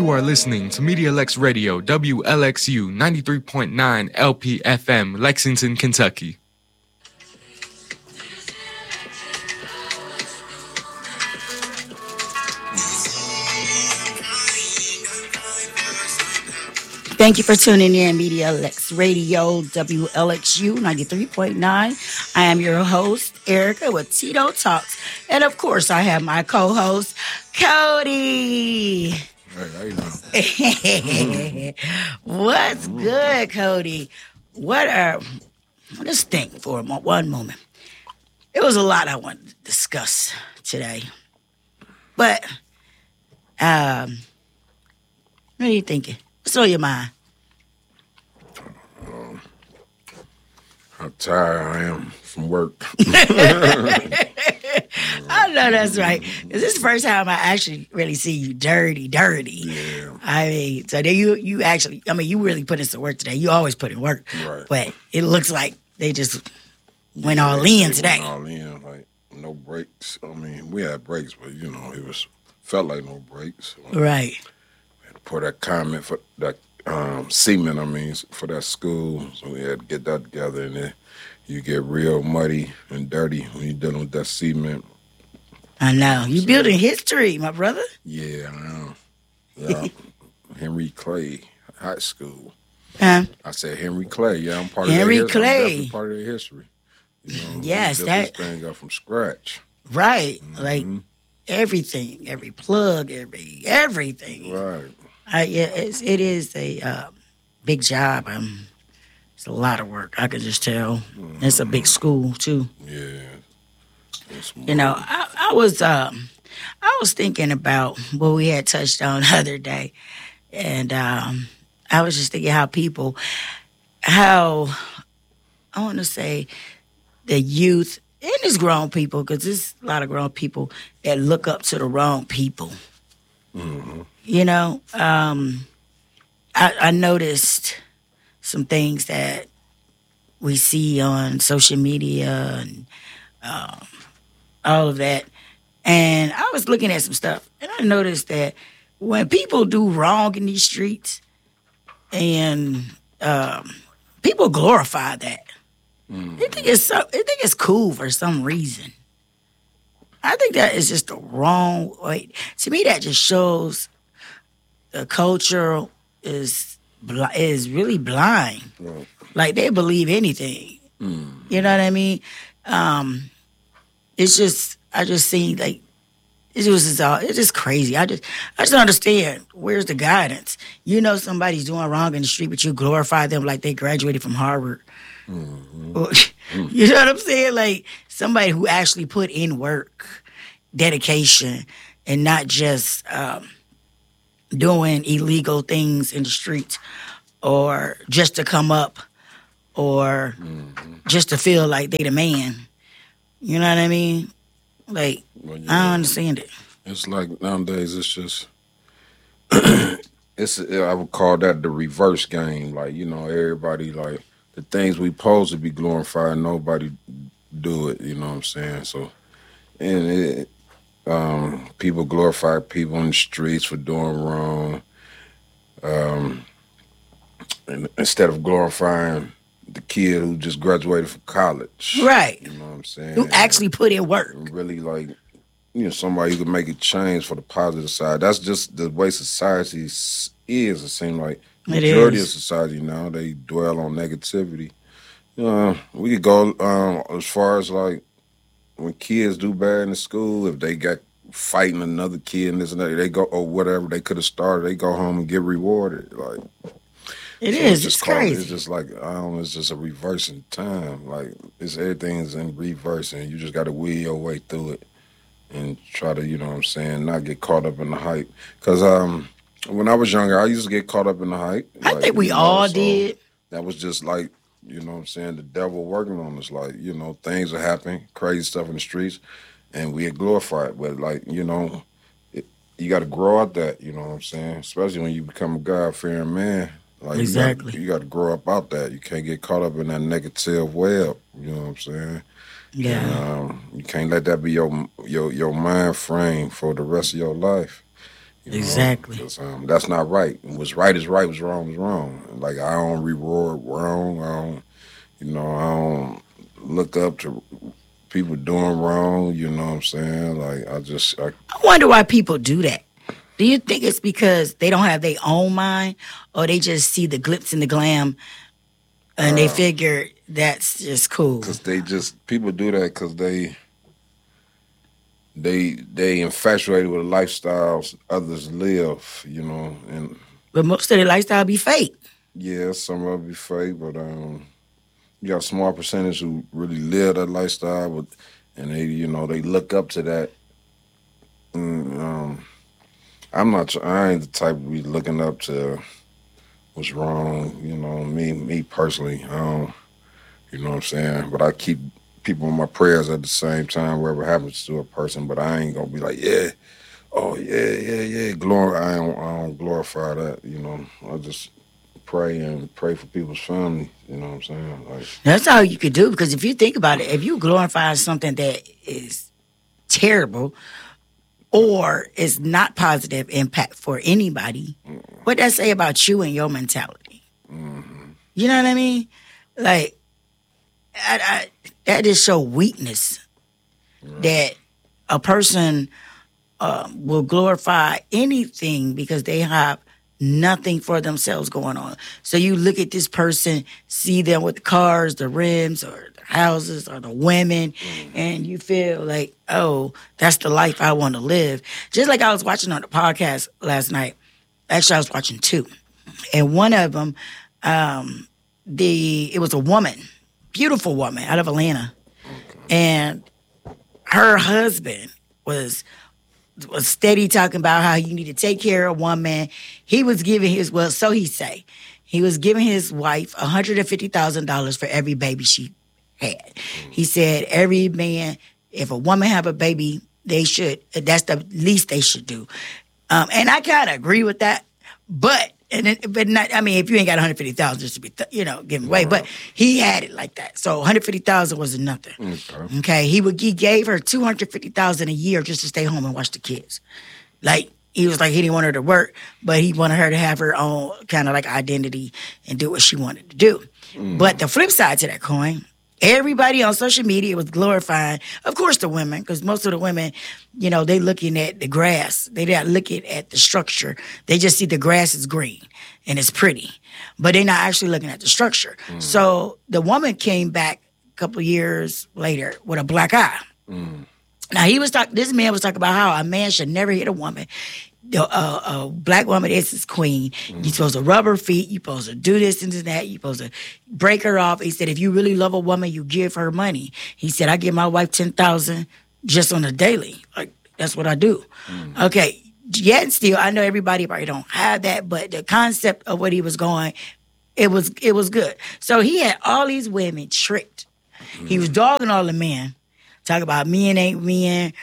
You are listening to Media Lex Radio, WLXU 93.9 LPFM, Lexington, Kentucky. Thank you for tuning in, Media Lex Radio, WLXU 93.9. I am your host, Erica, with Tito Talks. And of course, I have my co-host, Cody. Hey, how you doing? What's good, Cody? Let's think for one moment. It was a lot I wanted to discuss today. But, what are you thinking? What's on your mind? How tired I am from work. I know that's right. This is the first time I actually really see you dirty. Yeah. I mean, so then you really put in some work today. You always put in work. Right. But it looks like they just went all in today. Went all in, like no breaks. I mean, we had breaks, but it felt like no breaks. Right. We had to put that comment for that semen, for that school. So we had to get that together, and then you get real muddy and dirty when you're dealing with that cement. I know. You building history, my brother. Yeah, I know. Yeah. Henry Clay High School. Huh? I said Henry Clay. Yeah, I'm part of Henry their history. Clay. I'm definitely part of their history. Yes, we built this thing up from scratch. Right. Like everything, every plug, everything. Right. It is a big job. It's a lot of work. I could just tell. It's a big school too. Yeah. I was thinking about what we had touched on the other day, and I was just thinking how I want to say the youth and it's grown people, because there's a lot of grown people that look up to the wrong people. Mm-hmm. I noticed some things that we see on social media and all of that. And I was looking at some stuff, and I noticed that when people do wrong in these streets, and people glorify that. They think it's cool for some reason. I think that is just the wrong way. To me, that just shows the culture is really blind. Right. Like they believe anything. You know what I mean? It's just I just seen like it's just crazy. I just don't understand. Where's the guidance? You know somebody's doing wrong in the street, but you glorify them like they graduated from Harvard. Mm-hmm. You know what I'm saying? Like somebody who actually put in work, dedication, and not just doing illegal things in the streets or just to come up or just to feel like they the man. You know what I mean? Like, I don't understand it. It's like nowadays it's just I would call that the reverse game. Like, everybody, like, the things we supposed to be glorifying, nobody do it, you know what I'm saying? So, and people glorify people in the streets for doing wrong. And instead of glorifying the kid who just graduated from college. Right. You know what I'm saying? Who actually put in work. Really, like, somebody who could make a change for the positive side. That's just the way society is. It seems like the majority of society now, they dwell on negativity. We could go as far as, like, when kids do bad in school, if they got fighting another kid and this and that, they go, or whatever they could have started, they go home and get rewarded. Like, it's crazy. It's just like, it's just a reverse in time. Like, everything's in reverse, and you just got to wheel your way through it and try to, not get caught up in the hype. Because when I was younger, I used to get caught up in the hype. I think we all did. That was just like, the devil working on us. Like, things are happening, crazy stuff in the streets, and we glorify it. But, like, you got to grow out that, you know what I'm saying? Especially when you become a God-fearing man. Like, exactly. You got to grow up out that. You can't get caught up in that negative web. You know what I'm saying? Yeah. And, you can't let that be your mind frame for the rest of your life. Exactly. That's not right. What's right is right. What's wrong is wrong. Like, I don't reward wrong. I don't look up to people doing wrong. You know what I'm saying? Like, I wonder why people do that. Do you think it's because they don't have their own mind, or they just see the glitz and the glam, and they figure that's just cool? Because people do that because they infatuated with the lifestyles others live, But most of the lifestyle be fake. Yeah, some of it be fake, but you got a small percentage who really live that lifestyle, and they look up to that. I ain't the type to be looking up to what's wrong, me personally. You know what I'm saying? But I keep people in my prayers at the same time, wherever happens to a person, but I ain't gonna be like, yeah, oh yeah. I don't glorify that, I just pray for people's family, you know what I'm saying? Like, that's all you could do, because if you think about it, if you glorify something that is terrible or is not positive impact for anybody, what that say about you and your mentality? Mm-hmm. You know what I mean? Like, that just show weakness, right? That a person will glorify anything because they have nothing for themselves going on. So you look at this person, see them with the cars, the rims, or the houses, or the women, and you feel like, oh, that's the life I want to live. Just like I was watching on the podcast last night. Actually, I was watching two. And one of them, it was a woman, beautiful woman out of Atlanta. And her husband was steady talking about how you need to take care of one man. He was giving so he say, he was giving his wife $150,000 for every baby she had. He said every man, if a woman have a baby, that's the least they should do. And I kind of agree with that, but not. I mean, if you ain't got $150,000, just to be giving away. But he had it like that, so $150,000 wasn't nothing. Okay, he gave her $250,000 a year just to stay home and watch the kids. Like, he was like, he didn't want her to work, but he wanted her to have her own kind of like identity and do what she wanted to do. But the flip side to that coin, everybody on social media was glorifying, of course, the women, because most of the women, they looking at the grass. They're not looking at the structure. They just see the grass is green and it's pretty, but they're not actually looking at the structure. So the woman came back a couple of years later with a black eye. Now this man was talking about how a man should never hit a woman. A black woman is his queen. You're supposed to rub her feet. You're supposed to do this and that. You're supposed to break her off. He said, if you really love a woman, you give her money. He said, I give my wife $10,000 just on a daily. Like, that's what I do. Okay. Yet still, I know everybody probably don't have that, but the concept of what he was going, it was good. So he had all these women tricked. He was dogging all the men. Talk about men ain't men.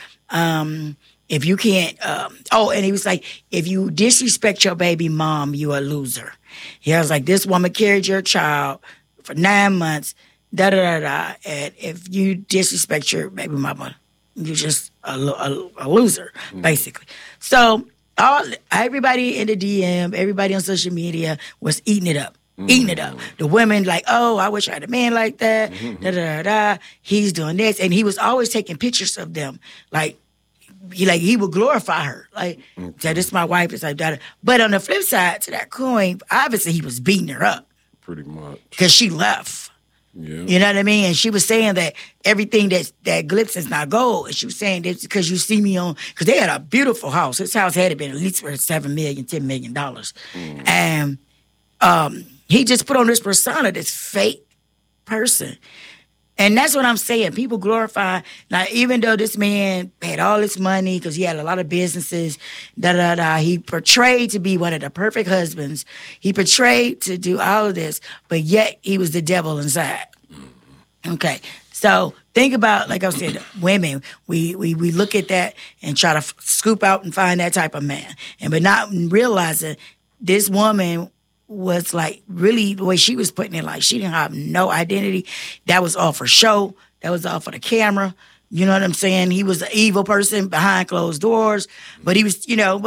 If you can't, and he was like, if you disrespect your baby mom, you a loser. He was like, this woman carried your child for 9 months, and if you disrespect your baby mama, you're just a loser, basically. So everybody in the DM, everybody on social media was eating it up. The women like, oh, I wish I had a man like that. He's doing this, and he was always taking pictures of them, like he would glorify her, like, this is my wife. It's like that. But on the flip side to that coin, obviously he was beating her up, pretty much, because she left. Yeah. You know what I mean? And she was saying that everything that glitz is not gold. And she was saying that because you see me on, because they had a beautiful house. His house had been at least worth $7 million, $10 million. And he just put on this persona, this fake person. And that's what I'm saying. People glorify. Now, even though this man had all this money because he had a lot of businesses, he portrayed to be one of the perfect husbands. He portrayed to do all of this, but yet he was the devil inside. Okay. So think about, like I said, women. We look at that and try to scoop out and find that type of man. But not realizing this woman was like, really, the way she was putting it, like, she didn't have no identity. That was all for show. That was all for the camera. You know what I'm saying? He was an evil person behind closed doors, but he was, but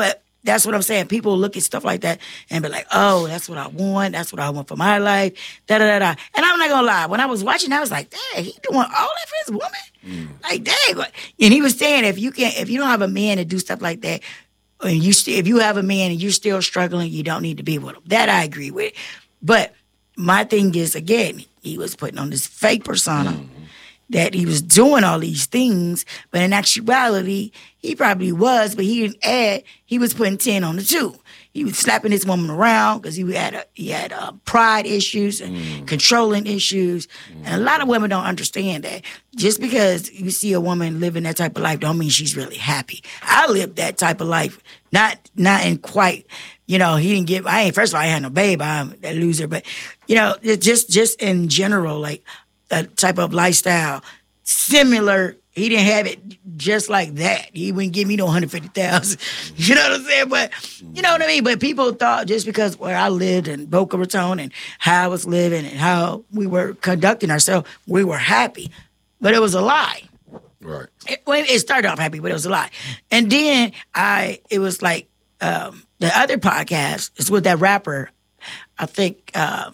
that's what I'm saying. People look at stuff like that and be like, oh, that's what I want. That's what I want for my life. Da da da da. And I'm not gonna lie. When I was watching, I was like, dang, he doing all that for his woman. Like, dang. And he was saying, if you don't have a man to do stuff like that, and if you have a man and you're still struggling, you don't need to be with him. That I agree with. But my thing is, again, he was putting on this fake persona. That he was doing all these things, but in actuality, he probably was, but he didn't add. He was putting 10 on the 2. He was slapping his woman around because he had pride issues and controlling issues, and a lot of women don't understand that. Just because you see a woman living that type of life, don't mean she's really happy. I lived that type of life, not in quite. He didn't give. First of all, I had no babe. I'm that loser, but just in general, like. A type of lifestyle similar. He didn't have it just like that. He wouldn't give me no 150,000. You know what I'm saying? But you know what I mean? But people thought just because where I lived in Boca Raton and how I was living and how we were conducting ourselves, we were happy. But it was a lie. Right. It started off happy, but it was a lie. And then it was like the other podcast is with that rapper. I think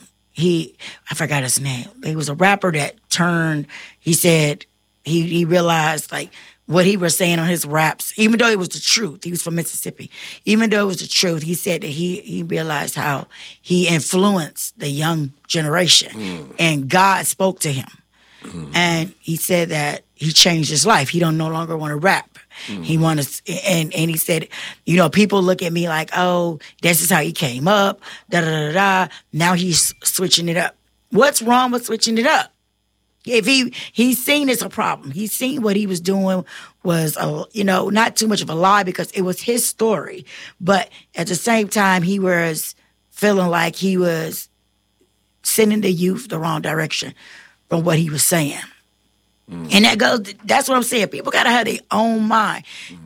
I forgot his name. He was a rapper that turned, he said, he realized like what he was saying on his raps, even though it was the truth, he was from Mississippi, even though it was the truth, he said that he realized how he influenced the young generation and God spoke to him. And he said that he changed his life. He don't no longer want to rap. He wants and he said, people look at me like, oh, this is how he came up, da da da da. Now he's switching it up. What's wrong with switching it up? If he's seen it's a problem. He's seen what he was doing was not too much of a lie because it was his story, but at the same time he was feeling like he was sending the youth the wrong direction from what he was saying. And that's what I'm saying. People got to have their own mind.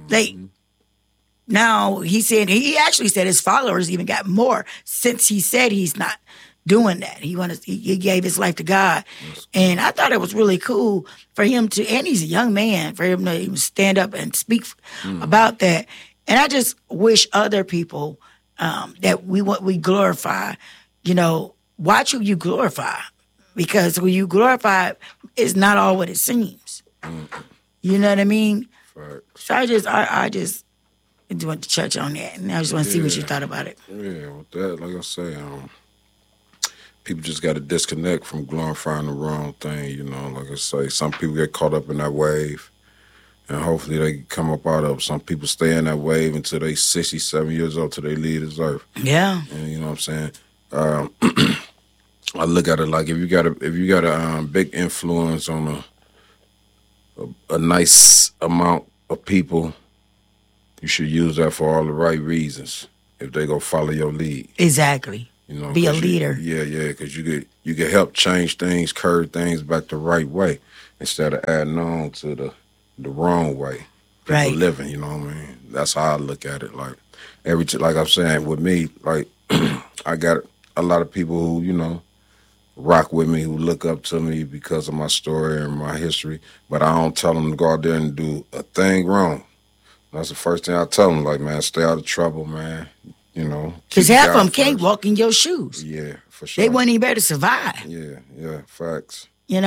Now, he actually said his followers even got more since he said he's not doing that. He gave his life to God. And I thought it was really cool for him to, and he's a young man, for him to even stand up and speak about that. And I just wish other people that we glorify, watch who you glorify. Because who you glorify is not all what it seems. You know what I mean? Right. So I just went to church on that, and I just want to see what you thought about it. Yeah, with that, like I say, people just got to disconnect from glorifying the wrong thing. Like I say, some people get caught up in that wave, and hopefully they can come up out of it. Some people stay in that wave until they 67 years old, till they leave this earth. Yeah. And you know what I'm saying? I look at it like if you got a big influence on a nice amount of people, you should use that for all the right reasons. If they go follow your lead, exactly. Be a leader. Yeah, because you could help change things, curve things back the right way instead of adding on to the wrong way. People living, you know what I mean? That's how I look at it. Like like I'm saying with me, like I got a lot of people who rock with me, who look up to me because of my story and my history, but I don't tell them to go out there and do a thing wrong. That's the first thing I tell them, like, man, stay out of trouble, man. Because half of them can't walk in your shoes. Yeah, for sure. They wouldn't even be able to survive. Yeah, facts. And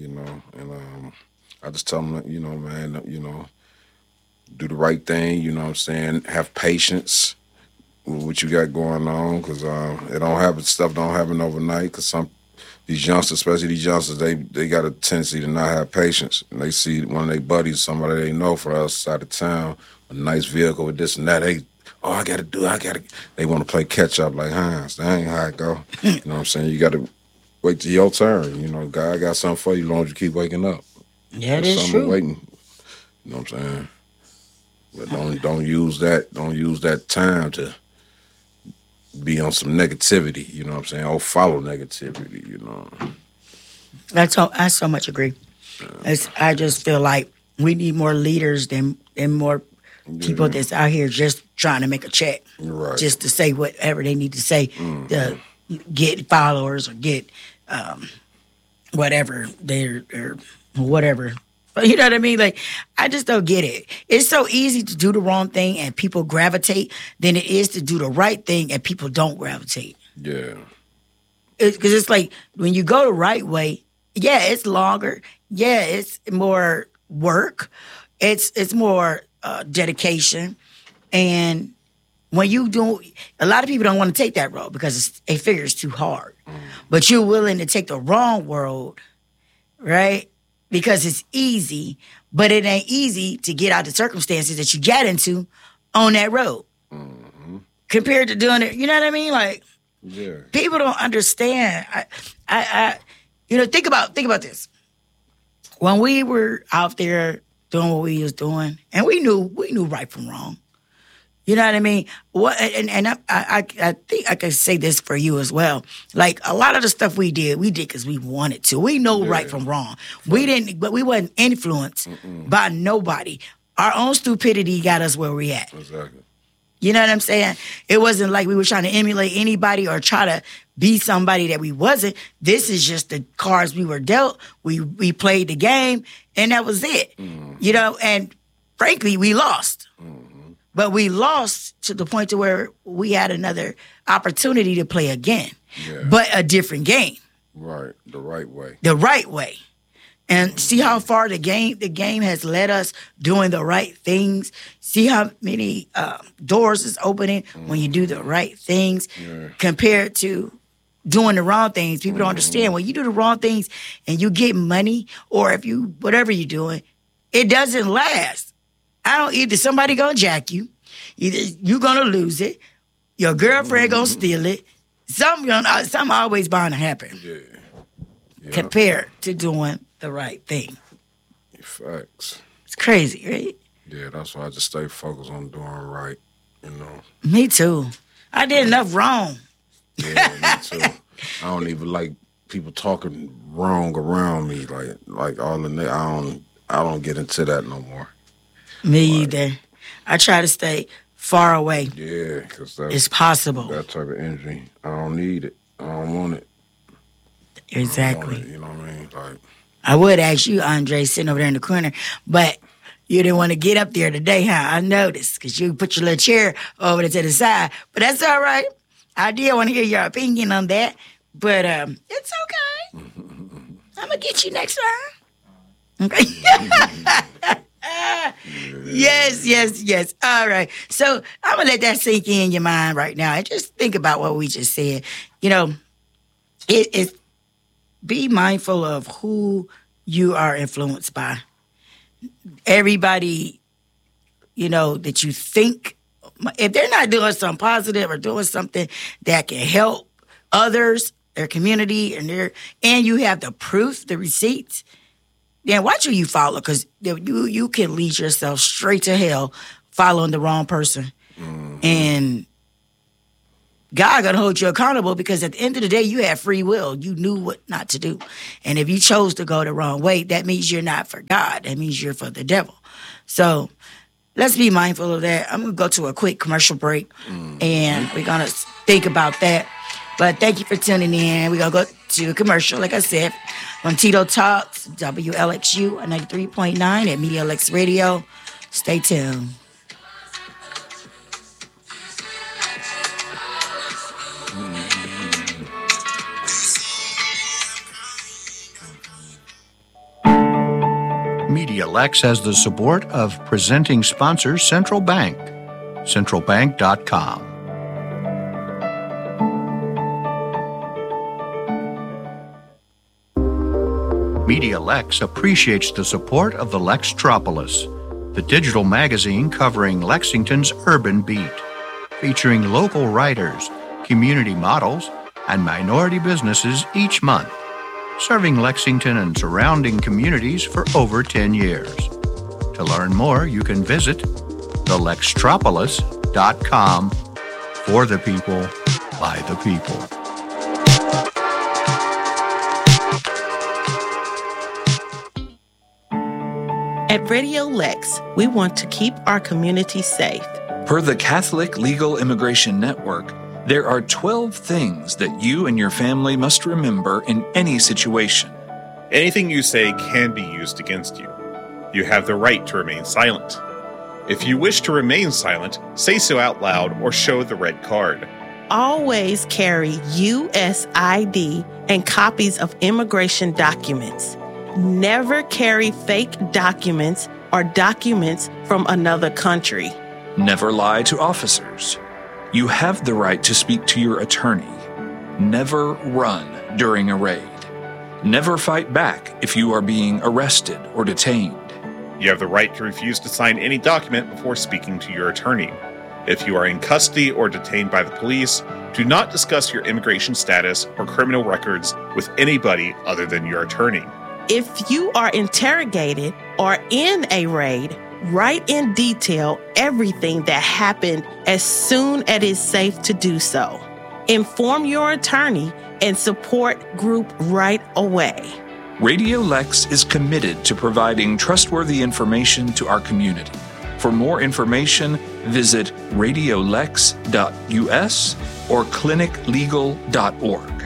I just tell them, man, do the right thing, you know what I'm saying? Have patience with what you got going on, because stuff don't happen overnight, because these youngsters, especially these youngsters, they got a tendency to not have patience. And they see one of their buddies, somebody they know from outside of town, a nice vehicle with this and that. They want to play catch up like Hines. That ain't how it go. You know what I'm saying? You got to wait till your turn. God got something for you as long as you keep waking up. Yeah, that's true. Waiting. You know what I'm saying? But don't use that time to be on some negativity, you know what I'm saying? Or follow negativity, I so much agree. I just feel like we need more leaders than more people that's out here just trying to make a check. Right. Just to say whatever they need to say to get followers or get whatever they're whatever You know what I mean? Like, I just don't get it. It's so easy to do the wrong thing and people gravitate than it is to do the right thing and people don't gravitate. Yeah. Because it's like when you go the right way, yeah, it's longer. Yeah, it's more work. It's more dedication. And when you do, a lot of people don't want to take that road because they figure it's too hard. But you're willing to take the wrong road, right? Because it's easy, but it ain't easy to get out the circumstances that you got into on that road. Compared to doing it, you know what I mean? Like, people don't understand. I think about this. When we were out there doing what we was doing, and we knew right from wrong. You know what I mean? I think I can say this for you as well. Like, a lot of the stuff we did because we wanted to. We know right from wrong. But we wasn't influenced by nobody. Our own stupidity got us where we at. Exactly. You know what I'm saying? It wasn't like we were trying to emulate anybody or try to be somebody that we wasn't. This is just the cards we were dealt. We played the game, and that was it. You know, and frankly, we lost. But we lost to the point to where we had another opportunity to play again, but a different game. Right, the right way. The right way. And see how far the game has led us doing the right things. See how many doors is opening when you do the right things compared to doing the wrong things. People don't understand. When you do the wrong things and you get money, or if you, whatever you're doing, it doesn't last. Either somebody gonna jack you, either you gonna lose it, your girlfriend gonna steal it. Something always bound to happen. Yeah. Compared to doing the right thing. Facts. It's crazy, right? Yeah, that's why I just stay focused on doing right, you know. Me too. I did enough wrong. Yeah, me too. I don't even like people talking wrong around me, like all the I don't get into that no more. Me either. I try to stay far away. Yeah, because it's possible. That type of energy, I don't need it. I don't want it. Exactly. Want it, you know what I mean? Like, I would ask you, Andre, sitting over there in the corner, but you didn't want to get up there today, huh? I noticed, because you put your little chair over there to the side. But that's all right. I did want to hear your opinion on that, but it's okay. I'm going to get you next time. Okay. Yes. All right. So I'm going to let that sink in your mind right now and just think about what we just said. You know, it's be mindful of who you are influenced by. Everybody, you know, that you think, if they're not doing something positive or doing something that can help others, their community, and you have the proof, the receipts, then watch who you follow, because you can lead yourself straight to hell following the wrong person. And God gonna hold you accountable, because at the end of the day, you have free will. You knew what not to do. And if you chose to go the wrong way, that means you're not for God. That means you're for the devil. So let's be mindful of that. I'm gonna go to a quick commercial break, and we're gonna think about that. But thank you for tuning in. We're gonna go to a commercial, like I said, on Tito Talks, WLXU 93.9 at Media Lex Radio. Stay tuned. Media Lex has the support of presenting sponsor Central Bank. CentralBank.com. Media Lex appreciates the support of the Lextropolis, the digital magazine covering Lexington's urban beat, featuring local writers, community models, and minority businesses each month, serving Lexington and surrounding communities for over 10 years. To learn more, you can visit thelextropolis.com. For the people, by the people. At Radio Lex, we want to keep our community safe. Per the Catholic Legal Immigration Network, there are 12 things that you and your family must remember in any situation. Anything you say can be used against you. You have the right to remain silent. If you wish to remain silent, say so out loud or show the red card. Always carry U.S. ID and copies of immigration documents. Never carry fake documents or documents from another country. Never lie to officers. You have the right to speak to your attorney. Never run during a raid. Never fight back if you are being arrested or detained. You have the right to refuse to sign any document before speaking to your attorney. If you are in custody or detained by the police, do not discuss your immigration status or criminal records with anybody other than your attorney. If you are interrogated or in a raid, write in detail everything that happened as soon as it's safe to do so. Inform your attorney and support group right away. Radio Lex is committed to providing trustworthy information to our community. For more information, visit radiolex.us or cliniclegal.org.